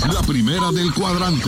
es la primera del cuadrante.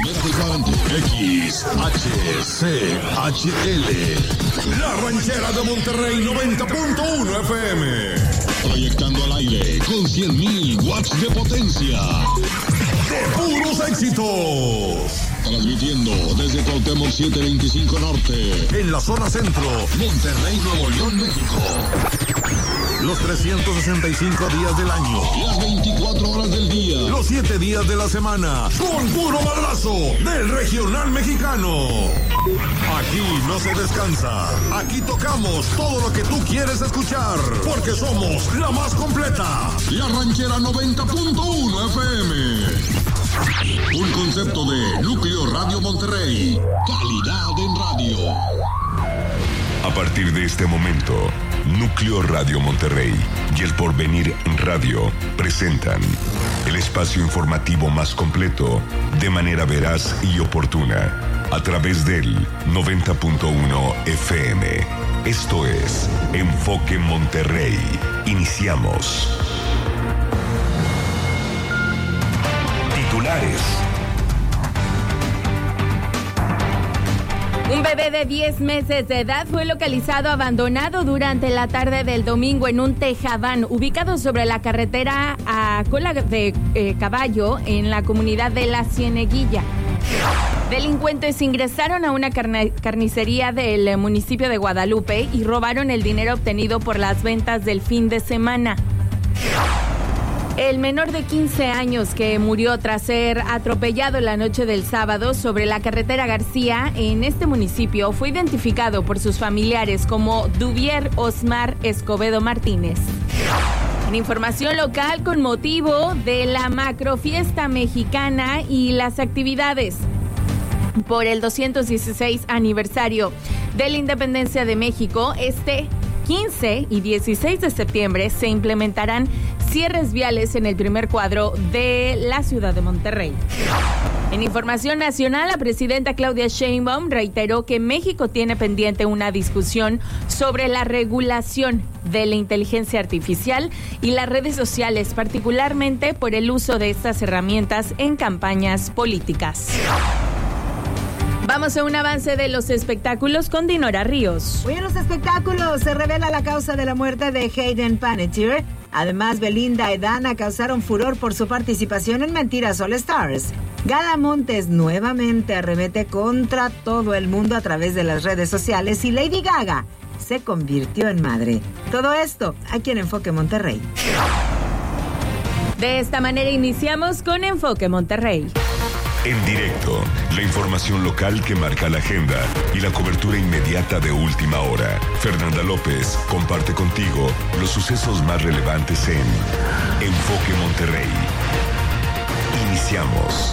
XHCHL. La Ranchera de Monterrey 90.1 FM. Proyectando al aire con 100.000 watts de potencia. ¡De puros éxitos! Transmitiendo desde Cuauhtémoc 725 Norte, en la zona centro, Monterrey, Nuevo León, México. Los 365 días del año, las 24 horas del día, los 7 días de la semana, con puro madrazo del regional mexicano. Aquí no se descansa. Aquí tocamos todo lo que tú quieres escuchar, porque somos la más completa. La Ranchera 90.1 FM. Un concepto de Núcleo Radio Monterrey. Calidad en radio. A partir de este momento, Núcleo Radio Monterrey y El Porvenir Radio presentan el espacio informativo más completo, de manera veraz y oportuna, a través del 90.1 FM. Esto es Enfoque Monterrey. Iniciamos. Titulares. Un bebé de 10 meses de edad fue localizado abandonado durante la tarde del domingo en un tejabán ubicado sobre la carretera a Cola de Caballo en la comunidad de La Cieneguilla. Delincuentes ingresaron a una carnicería del municipio de Guadalupe y robaron el dinero obtenido por las ventas del fin de semana. El menor de 15 años que murió tras ser atropellado la noche del sábado sobre la carretera García en este municipio fue identificado por sus familiares como Duvier Osmar Escobedo Martínez. En información local, con motivo de la macrofiesta mexicana y las actividades por el 216 aniversario de la independencia de México, este 15 y 16 de septiembre se implementarán cierres viales en el primer cuadro de la ciudad de Monterrey. En información nacional, la presidenta Claudia Sheinbaum reiteró que México tiene pendiente una discusión sobre la regulación de la inteligencia artificial y las redes sociales, particularmente por el uso de estas herramientas en campañas políticas. Vamos a un avance de los espectáculos con Dinora Ríos. Hoy en los espectáculos se revela la causa de la muerte de Hayden Panettiere. Además, Belinda y Dana causaron furor por su participación en Mentiras All Stars. Gala Montes nuevamente arremete contra todo el mundo a través de las redes sociales y Lady Gaga se convirtió en madre. Todo esto aquí en Enfoque Monterrey. De esta manera iniciamos con Enfoque Monterrey. En directo, la información local que marca la agenda y la cobertura inmediata de última hora. Fernanda López comparte contigo los sucesos más relevantes en Enfoque Monterrey. Iniciamos.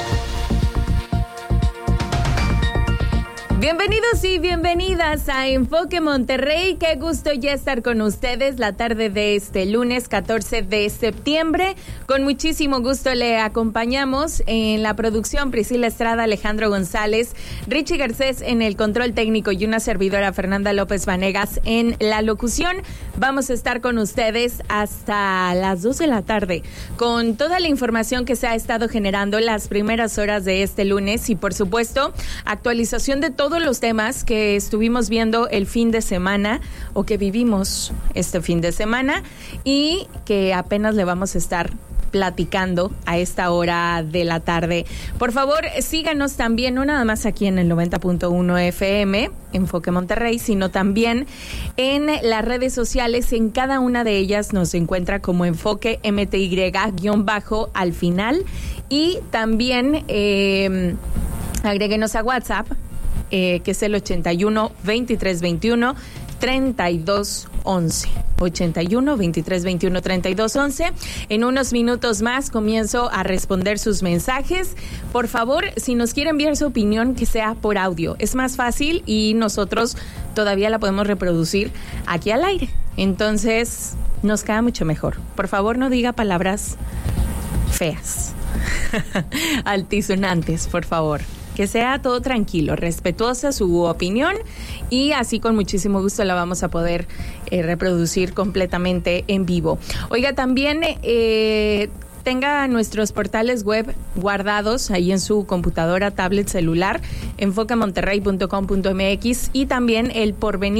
Bienvenidos y bienvenidas a Enfoque Monterrey. Qué gusto ya estar con ustedes la tarde de este lunes 14 de septiembre. Con muchísimo gusto le acompañamos en la producción Priscila Estrada, Alejandro González, Richie Garcés en el control técnico y una servidora Fernanda López Vanegas en la locución. Vamos a estar con ustedes hasta las 2 de la tarde con toda la información que se ha estado generando las primeras horas de este lunes y por supuesto actualización de todos los temas que estuvimos viendo el fin de semana o que vivimos este fin de semana y que apenas le vamos a estar platicando a esta hora de la tarde. Por favor, síganos también, no nada más aquí en el 90.1 FM, Enfoque Monterrey, sino también en las redes sociales. En cada una de ellas nos encuentra como Enfoque MTY_ al final y también agréguenos a WhatsApp, que es el 81 23 21 32 11. 81 23 21 32 11. En unos minutos más comienzo a responder sus mensajes. Por favor, si nos quiere enviar su opinión, que sea por audio. Es más fácil y nosotros todavía la podemos reproducir aquí al aire. Entonces, nos queda mucho mejor. Por favor, no diga palabras feas, altisonantes, por favor. Que sea todo tranquilo, respetuosa su opinión y así con muchísimo gusto la vamos a poder reproducir completamente en vivo. Oiga, también tenga nuestros portales web guardados ahí en su computadora, tablet, celular, enfoquemonterrey.com.mx y también el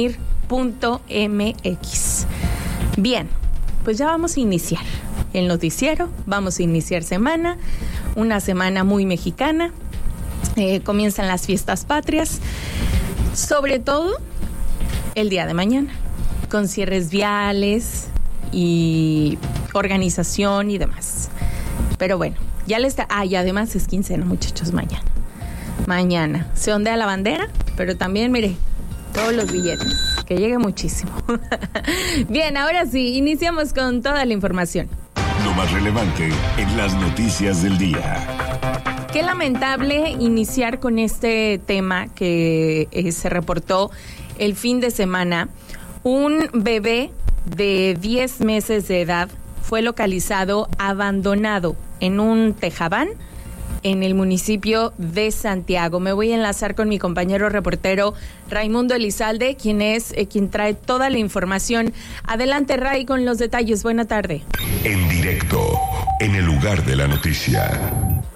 porvenir.mx. Bien, pues ya vamos a iniciar el noticiero, vamos a iniciar semana, una semana muy mexicana, comienzan las fiestas patrias, sobre todo el día de mañana, con cierres viales y organización y demás. Pero bueno, ya le está... y además es quincena, muchachos, mañana. Se ondea la bandera, pero también, mire, todos los billetes, que llegue muchísimo. Bien, ahora sí, iniciamos con toda la información. Lo más relevante en las noticias del día. Qué lamentable iniciar con este tema que se reportó el fin de semana. Un bebé de 10 meses de edad fue localizado abandonado en un tejabán en el municipio de Santiago. Me voy a enlazar con mi compañero reportero Raimundo Elizalde, quien trae toda la información. Adelante, Ray, con los detalles. Buena tarde. En directo, en el lugar de la noticia.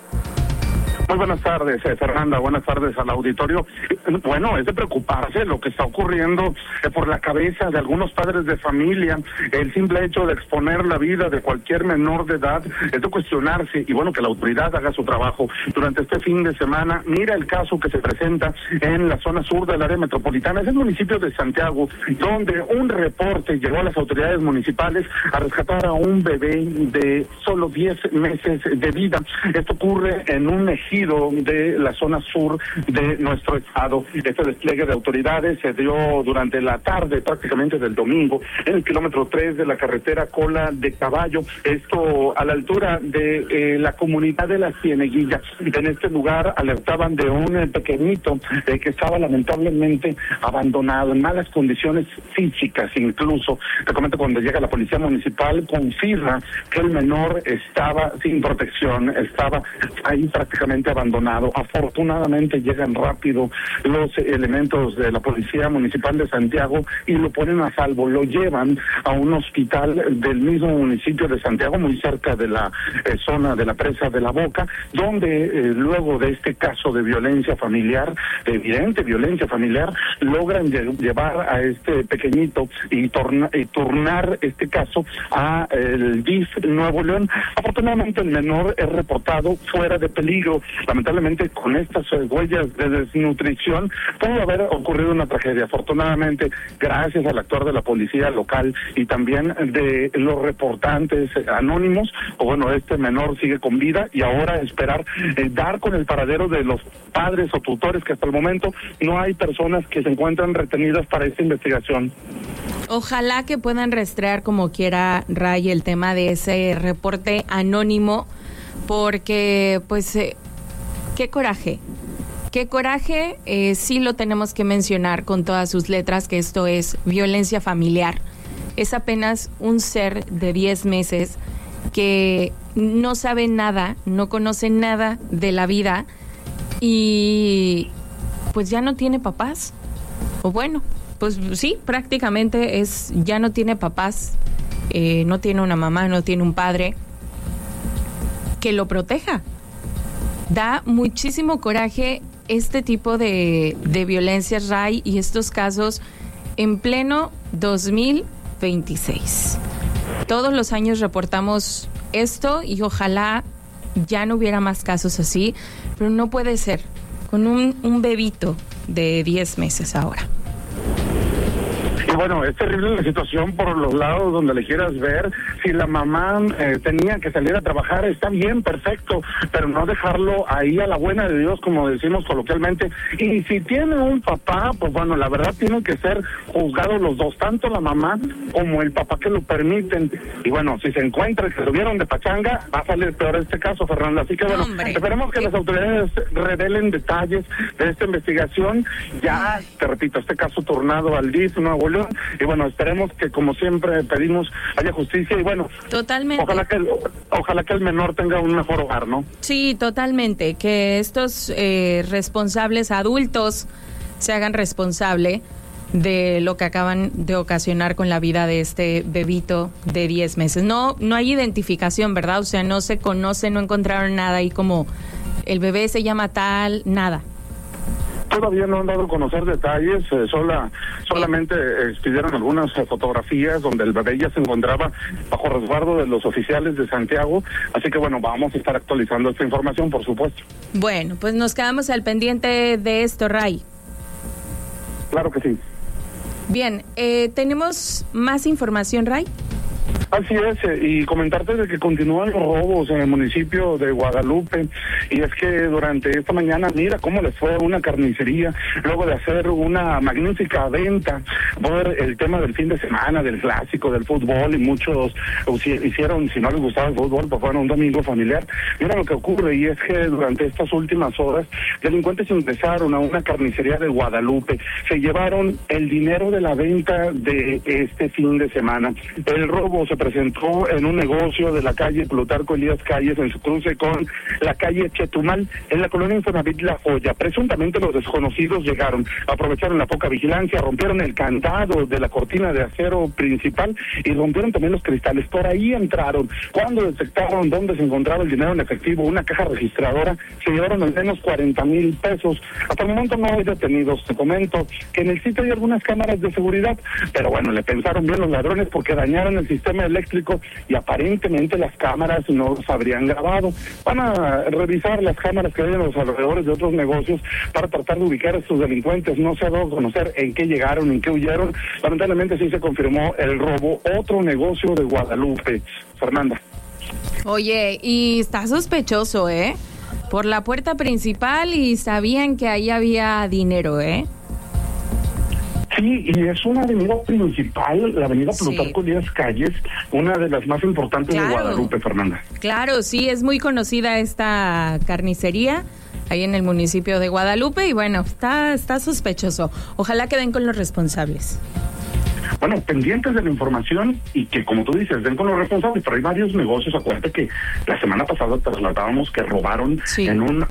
Muy buenas tardes, Fernanda. Buenas tardes al auditorio. Bueno, es de preocuparse lo que está ocurriendo por la cabeza de algunos padres de familia. El simple hecho de exponer la vida de cualquier menor de edad es de cuestionarse y bueno, que la autoridad haga su trabajo. Durante este fin de semana, mira el caso que se presenta en la zona sur del área metropolitana, es el municipio de Santiago, donde un reporte llegó a las autoridades municipales a rescatar a un bebé de solo 10 meses de vida. Esto ocurre en un ejido de la zona sur de nuestro estado. Este despliegue de autoridades se dio durante la tarde, prácticamente del domingo, en el kilómetro 3 de la carretera Cola de Caballo, esto a la altura de la comunidad de La Cieneguilla. En este lugar alertaban de un pequeñito que estaba lamentablemente abandonado, en malas condiciones físicas incluso. Te comento, cuando llega la policía municipal, confirma que el menor estaba sin protección, estaba ahí prácticamente abandonado. Afortunadamente llegan rápido los elementos de la Policía Municipal de Santiago y lo ponen a salvo, lo llevan a un hospital del mismo municipio de Santiago, muy cerca de la zona de la presa de La Boca, donde luego de este caso de violencia familiar, de evidente violencia familiar, logran llevar a este pequeñito y turnar este caso a el DIF Nuevo León. Afortunadamente el menor es reportado fuera de peligro. Lamentablemente, con estas huellas de desnutrición pudo haber ocurrido una tragedia. Afortunadamente, gracias al actuar de la policía local y también de los reportantes anónimos, este menor sigue con vida y ahora esperar dar con el paradero de los padres o tutores, que hasta el momento no hay personas que se encuentran retenidas para esta investigación. Ojalá que puedan rastrear como quiera, Ray, el tema de ese reporte anónimo, porque pues qué coraje, sí lo tenemos que mencionar con todas sus letras, que esto es violencia familiar. Es apenas un ser de 10 meses que no sabe nada, no conoce nada de la vida y pues ya no tiene papás, o bueno, pues sí, prácticamente ya no tiene papás, no tiene una mamá, no tiene un padre que lo proteja. Da muchísimo coraje este tipo de violencias, Ray, y estos casos en pleno 2026. Todos los años reportamos esto y ojalá ya no hubiera más casos así, pero no puede ser con un bebito de 10 meses ahora. Y bueno, es terrible la situación por los lados donde le quieras ver. Si la mamá tenía que salir a trabajar, está bien, perfecto, pero no dejarlo ahí a la buena de Dios, como decimos coloquialmente. Y si tiene un papá, pues bueno, la verdad tienen que ser juzgados los dos, tanto la mamá como el papá, que lo permiten. Y bueno, si se encuentra que lo vieron de pachanga, va a salir peor este caso, Fernanda. Así que bueno, esperemos que las autoridades revelen detalles de esta investigación. Ya, te repito, este caso turnado al DIF Nuevo León. Y bueno, esperemos que, como siempre pedimos, haya justicia. Y bueno, totalmente. Ojalá que el menor tenga un mejor hogar, ¿no? Sí, totalmente. Que estos responsables adultos se hagan responsable de lo que acaban de ocasionar con la vida de este bebito de 10 meses. No hay identificación, ¿verdad? O sea, no se conoce, no encontraron nada ahí como el bebé se llama tal, nada. Todavía no han dado a conocer detalles, solamente expidieron algunas fotografías donde el bebé ya se encontraba bajo resguardo de los oficiales de Santiago, así que bueno, vamos a estar actualizando esta información, por supuesto. Bueno, pues nos quedamos al pendiente de esto, Ray. Claro que sí. Bien, ¿tenemos más información, Ray? Así es, y comentarte de que continúan los robos en el municipio de Guadalupe, y es que durante esta mañana, mira cómo les fue a una carnicería, luego de hacer una magnífica venta por el tema del fin de semana, del clásico, del fútbol, y muchos hicieron, si no les gustaba el fútbol, pues fueron un domingo familiar. Mira lo que ocurre, y es que durante estas últimas horas, delincuentes ingresaron a una carnicería de Guadalupe, se llevaron el dinero de la venta de este fin de semana. El robo se presentó en un negocio de la calle Plutarco Elías Calles, en su cruce con la calle Chetumal, en la colonia Infonavit La Joya. Presuntamente los desconocidos llegaron, aprovecharon la poca vigilancia, rompieron el candado de la cortina de acero principal y rompieron también los cristales. Por ahí entraron. Cuando detectaron dónde se encontraba el dinero en efectivo, una caja registradora, se llevaron al menos 40,000 pesos. Hasta el momento no hay detenidos. Te comento que en el sitio hay algunas cámaras de seguridad, pero bueno, le pensaron bien los ladrones porque dañaron el sistema eléctrico y aparentemente las cámaras no los habrían grabado. Van a revisar las cámaras que hay en los alrededores de otros negocios para tratar de ubicar a estos delincuentes. No se ha dado a conocer en qué llegaron, en qué huyeron. Lamentablemente sí se confirmó el robo, otro negocio de Guadalupe. Fernanda. Oye, y está sospechoso, por la puerta principal y sabían que ahí había dinero, Sí, y es una avenida principal, la avenida Plutarco Elías Calles, una de las más importantes de Guadalupe, Fernanda. Claro, sí, es muy conocida esta carnicería ahí en el municipio de Guadalupe y bueno, está sospechoso. Ojalá que den con los responsables. Bueno, pendientes de la información y que, como tú dices, den con los responsables, pero hay varios negocios. Acuérdate que la semana pasada trasladábamos que robaron en un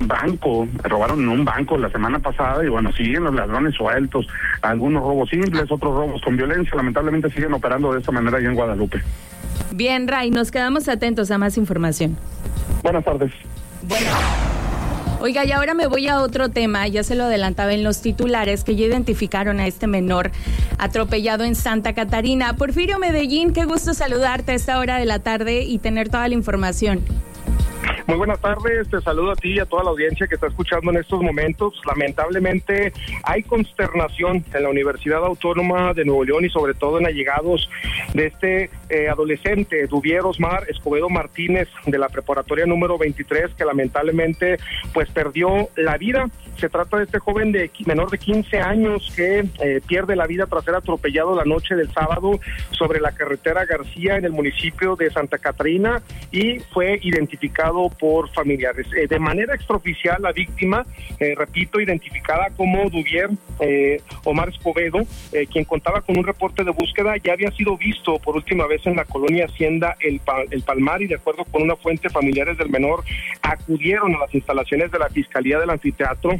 banco la semana pasada y bueno, siguen los ladrones sueltos, algunos robos simples, otros robos con violencia, lamentablemente siguen operando de esta manera allá en Guadalupe. Bien, Ray, nos quedamos atentos a más información. Buenas tardes. Bueno. Oiga, y ahora me voy a otro tema, ya se lo adelantaba en los titulares, que ya identificaron a este menor atropellado en Santa Catarina. Porfirio Medellín, qué gusto saludarte a esta hora de la tarde y tener toda la información. Muy buenas tardes, te saludo a ti y a toda la audiencia que está escuchando en estos momentos. Lamentablemente hay consternación en la Universidad Autónoma de Nuevo León y sobre todo en allegados de este adolescente, Duvier Osmar Escobedo Martínez, de la preparatoria número 23, que lamentablemente pues perdió la vida. Se trata de este joven menor de 15 años que pierde la vida tras ser atropellado la noche del sábado sobre la carretera García en el municipio de Santa Catarina y fue identificado por familiares. De manera extraoficial, la víctima, repito, identificada como Duvier Omar Escobedo, quien contaba con un reporte de búsqueda, ya había sido visto por última vez en la colonia Hacienda El Palmar y de acuerdo con una fuente, familiares del menor acudieron a las instalaciones de la Fiscalía del Anfiteatro,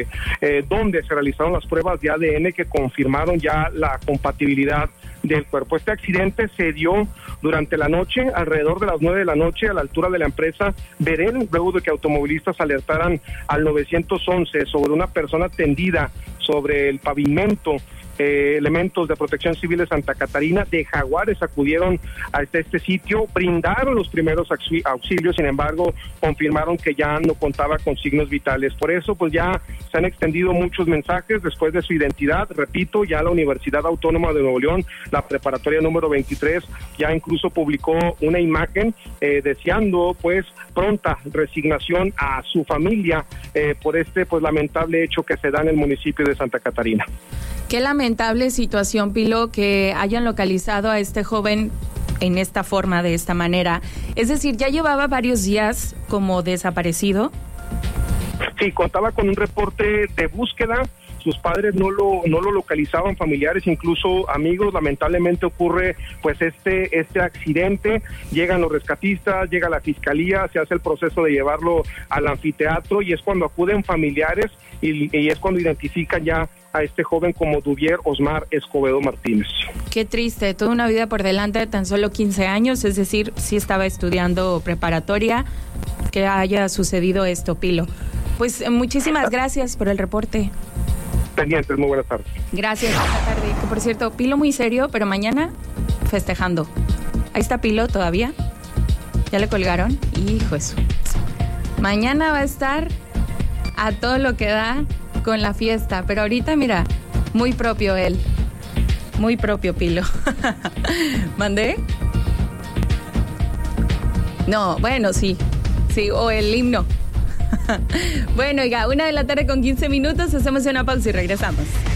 donde se realizaron las pruebas de ADN que confirmaron ya la compatibilidad del cuerpo. Este accidente se dio durante la noche, alrededor de las 9 de la noche, a la altura de la empresa Berel, luego de que automovilistas alertaran al 911 sobre una persona tendida sobre el pavimento. Elementos de Protección Civil de Santa Catarina de Jaguares acudieron a este sitio, brindaron los primeros auxilios, sin embargo, confirmaron que ya no contaba con signos vitales. Por eso, pues ya se han extendido muchos mensajes después de su identidad. Repito, ya la Universidad Autónoma de Nuevo León, la preparatoria número 23, ya incluso publicó una imagen deseando pues pronta resignación a su familia por este pues lamentable hecho que se da en el municipio de Santa Catarina. Qué lamentable situación, Pilo, que hayan localizado a este joven en esta forma, de esta manera. Es decir, ¿ya llevaba varios días como desaparecido? Sí, contaba con un reporte de búsqueda. Sus padres no lo localizaban, familiares, incluso amigos. Lamentablemente ocurre pues este accidente, llegan los rescatistas, llega la fiscalía, se hace el proceso de llevarlo al anfiteatro y es cuando acuden familiares y es cuando identifican ya a este joven como Duvier Osmar Escobedo Martínez. Qué triste, toda una vida por delante de tan solo 15 años, es decir, sí estaba estudiando preparatoria, que haya sucedido esto, Pilo. Pues muchísimas gracias por el reporte. Pendientes, muy buenas tardes. Gracias, buenas tardes. Que por cierto, Pilo muy serio, pero mañana festejando. Ahí está Pilo todavía. ¿Ya le colgaron? Hijo eso. Mañana va a estar a todo lo que da con la fiesta, pero ahorita mira, muy propio él. Muy propio Pilo. ¿Mandé? No, bueno, sí. Sí, o el himno. Bueno, oiga, 1:15 p.m, hacemos una pausa y regresamos.